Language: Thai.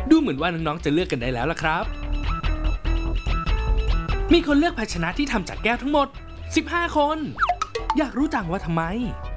ดูเหมือนว่าน้องๆจะเลือกกันได้แล้วล่ะครับมีคนเลือกภาชนะที่ทำจากแก้วทั้งหมด15 คนอยากรู้จังว่าทำไม